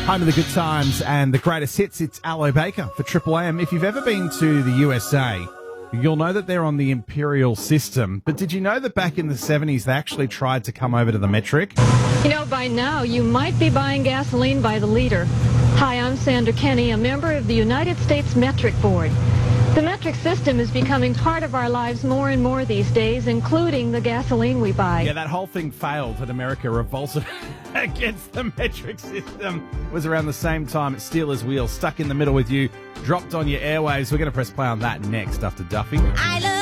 Home of the good times and the greatest hits. It's Aloe Baker for Triple M. If you've ever been to the USA, you'll know that they're on the imperial system. But did you know that back in the 70s, they actually tried to come over to the metric? You know, by now, you might be buying gasoline by the liter. Hi, I'm Sandra Kenny, a member of the United States Metric Board. The metric system is becoming part of our lives more and more these days, including the gasoline we buy. Yeah, that whole thing failed, and America revolted against the metric system. It was around the same time at Steelers Wheel, stuck in the middle with you, dropped on your airwaves. We're going to press play on that next after Duffy. I love